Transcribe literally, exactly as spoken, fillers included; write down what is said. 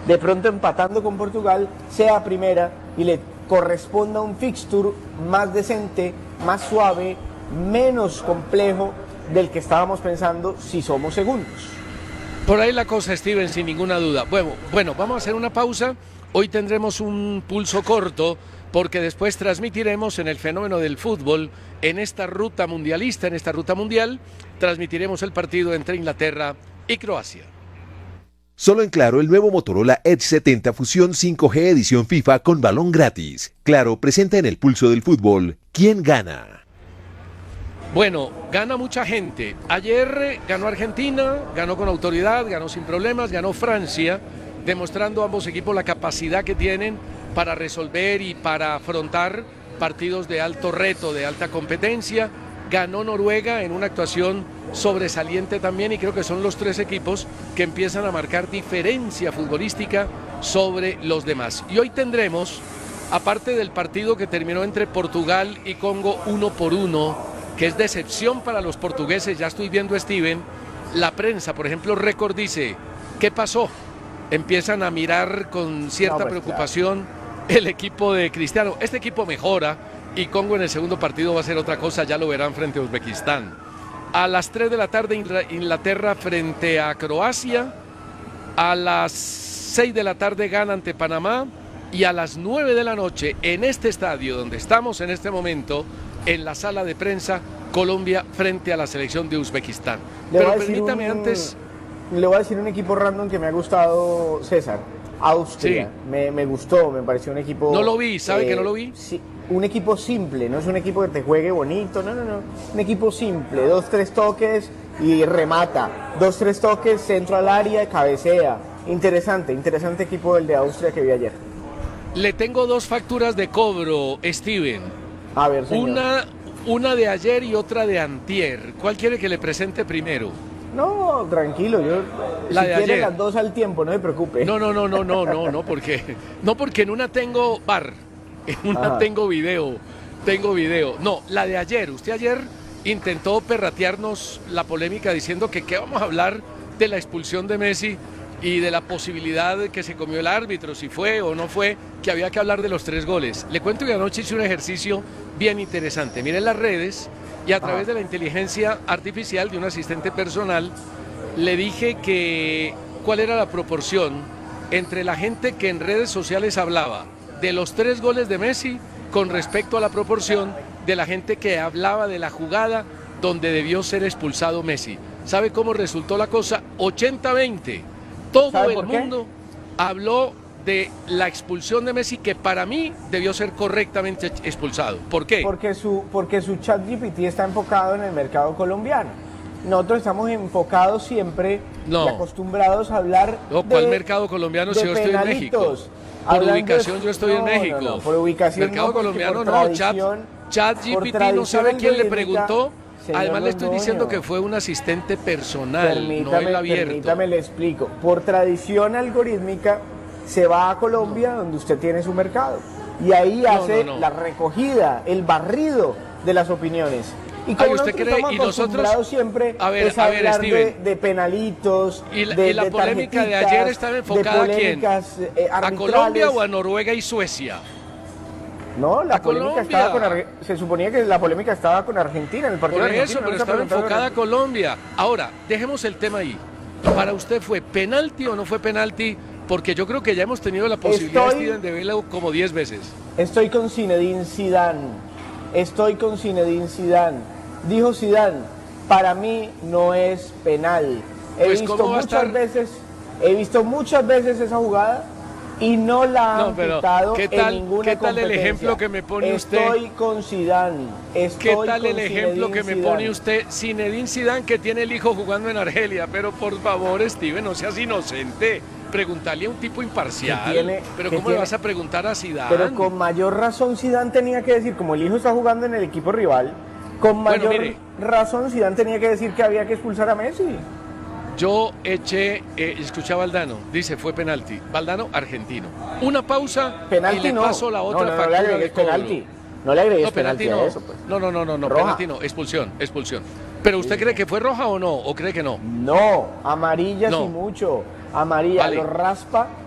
de pronto empatando con Portugal, sea primera y le corresponda un fixture más decente, más suave, menos complejo del que estábamos pensando si somos segundos. Por ahí la cosa, Steven, sin ninguna duda. Bueno, bueno, vamos a hacer una pausa. Hoy tendremos un pulso corto porque después transmitiremos en el fenómeno del fútbol, en esta ruta mundialista, en esta ruta mundial, transmitiremos el partido entre Inglaterra y Croacia. Solo en Claro, el nuevo Motorola Edge setenta Fusión cinco G edición FIFA con balón gratis. Claro, presenta en el pulso del fútbol, ¿quién gana? Bueno, gana mucha gente. Ayer ganó Argentina, ganó con autoridad, ganó sin problemas, ganó Francia, demostrando ambos equipos la capacidad que tienen para resolver y para afrontar partidos de alto reto, de alta competencia. Ganó Noruega en una actuación sobresaliente también y creo que son los tres equipos que empiezan a marcar diferencia futbolística sobre los demás. Y hoy tendremos, aparte del partido que terminó entre Portugal y Congo uno por uno, que es decepción para los portugueses, ya estoy viendo a Steven, la prensa, por ejemplo, Record dice, ¿qué pasó? Empiezan a mirar con cierta no, pues, preocupación claro. el equipo de Cristiano. Este equipo mejora y Congo en el segundo partido va a ser otra cosa, ya lo verán frente a Uzbekistán. A las tres de la tarde Inglaterra frente a Croacia, a las seis de la tarde gana ante Panamá y a las nueve de la noche en este estadio donde estamos en este momento, en la sala de prensa, Colombia frente a la selección de Uzbekistán. Le Pero permítame un, antes... Le voy a decir un equipo random que me ha gustado, César. Austria, sí. me, me gustó, me pareció un equipo... No lo vi, ¿sabe eh, que no lo vi? Sí, un equipo simple, no es un equipo que te juegue bonito, no, no, no. Un equipo simple, dos, tres toques y remata. Dos, tres toques, centro al área, cabecea. Interesante, interesante equipo el de Austria que vi ayer. Le tengo dos facturas de cobro, Steven. A ver, señor. Una, una de ayer y otra de antier. ¿Cuál quiere que le presente primero? No, tranquilo, yo la si de quiere ayer. Las dos al tiempo, no se preocupe. No, no, no, no, no, no, no, porque no porque en una tengo bar, en una Ajá. tengo video, tengo video. No, la de ayer, usted ayer intentó perratearnos la polémica diciendo que qué vamos a hablar de la expulsión de Messi y de la posibilidad que se comió el árbitro, si fue o no fue, que había que hablar de los tres goles. Le cuento que anoche hice un ejercicio bien interesante. Miren las redes y a través de la inteligencia artificial de un asistente personal le dije que cuál era la proporción entre la gente que en redes sociales hablaba de los tres goles de Messi con respecto a la proporción de la gente que hablaba de la jugada donde debió ser expulsado Messi. ¿Sabe cómo resultó la cosa? ochenta a veinte. Todo el mundo habló de la expulsión de Messi, que para mí debió ser correctamente expulsado. ¿Por qué? Porque su, porque su ChatGPT está enfocado en el mercado colombiano. Nosotros estamos enfocados siempre no. y acostumbrados a hablar no, de ¿cuál mercado colombiano si yo estoy en México? Por ubicación yo estoy no, en México. No, no, por ubicación mercado no, colombiano no, Chat, ChatGPT no sabe quién le preguntó. Además le estoy diciendo que fue un asistente personal, permítame, no el abierto. Permítame, le explico. Por tradición algorítmica se va a Colombia, no. donde usted tiene su mercado. Y ahí no, hace no, no. la recogida, el barrido de las opiniones. Y como Ay, ¿usted cree? Y nosotros siempre a ver, es a ver, de, de penalitos, y la, de, y la de polémica de ayer estaba enfocada a quién, eh, a Colombia o a Noruega y Suecia. No, la a polémica Colombia. estaba con se suponía que la polémica estaba con Argentina en el partido Por de eso, Argentina, pero estaba enfocada a Colombia. Ahora, dejemos el tema ahí. ¿Para usted fue penalti o no fue penalti? Porque yo creo que ya hemos tenido la posibilidad, estoy, Steven, de verlo como diez veces. Estoy con Zinedine Zidane. Estoy con Zinedine Zidane. Dijo Zidane, para mí no es penal. He pues visto muchas veces, he visto muchas veces esa jugada y no la han no, quitado ¿qué tal, en ninguna ¿qué tal competencia. el ejemplo que me pone Estoy usted? Estoy con Zidane. Estoy ¿Qué tal con el ejemplo Zinedine que me Zidane. pone usted? Zinedine Zidane, que tiene el hijo jugando en Argelia, pero por favor, Steven, no seas inocente. Preguntarle a un tipo imparcial. Tiene, pero ¿cómo tiene, le vas a preguntar a Zidane? Pero con mayor razón Zidane tenía que decir, como el hijo está jugando en el equipo rival, con mayor bueno, mire, razón Zidane tenía que decir que había que expulsar a Messi. Yo eché, eh, escuché a Valdano, dice fue penalti. Valdano, argentino. Una pausa penalti y le no. paso la otra no, no, factura no le de cobro. Penalti. No le agregues no, penalti, penalti no. a eso, pues. No, no, no, no, no, penalti no, expulsión, expulsión. ¿Pero usted sí. cree que fue roja o no? ¿O cree que no? No, amarilla no. sí mucho. Amarilla, vale. Lo raspa